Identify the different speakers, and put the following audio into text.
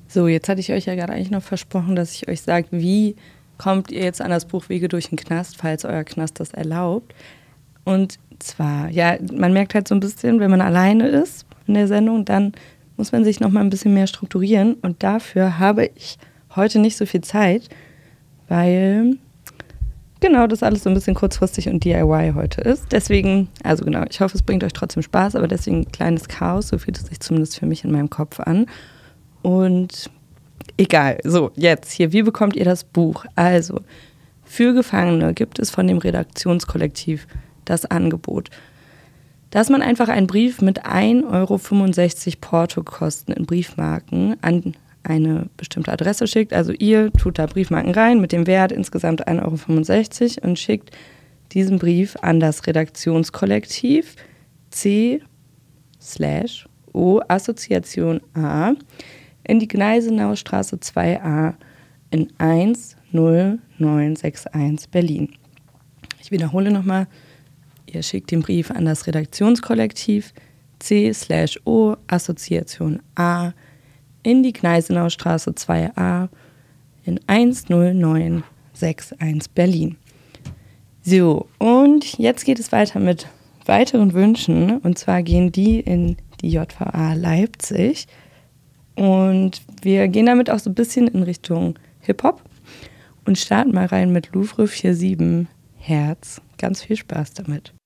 Speaker 1: So, jetzt hatte ich euch ja gerade eigentlich noch versprochen, dass ich euch sage, wie kommt ihr jetzt an das Buch Wege durch den Knast, falls euer Knast das erlaubt. Und zwar, ja, man merkt halt so ein bisschen, wenn man alleine ist in der Sendung, dann muss man sich noch mal ein bisschen mehr strukturieren. Und dafür habe ich heute nicht so viel Zeit, weil genau das alles so ein bisschen kurzfristig und DIY heute ist. Deswegen, also genau, ich hoffe, es bringt euch trotzdem Spaß, aber deswegen ein kleines Chaos, so fühlt es sich zumindest für mich in meinem Kopf an. Und egal, so, jetzt hier, wie bekommt ihr das Buch? Also, für Gefangene gibt es von dem Redaktionskollektiv das Angebot, dass man einfach einen Brief mit 1,65 € Portokosten in Briefmarken an eine bestimmte Adresse schickt. Also ihr tut da Briefmarken rein mit dem Wert insgesamt 1,65 € und schickt diesen Brief an das Redaktionskollektiv C/O Assoziation A in die Gneisenauer Straße 2a in 10961 Berlin. Ich wiederhole nochmal, ihr schickt den Brief an das Redaktionskollektiv C/O Assoziation A in die Gneisenauer Straße 2a in 10961 Berlin. So, und jetzt geht es weiter mit weiteren Wünschen. Und zwar gehen die in die JVA Leipzig. Und wir gehen damit auch so ein bisschen in Richtung Hip-Hop und starten mal rein mit Louvre 47 Herz. Ganz viel Spaß damit.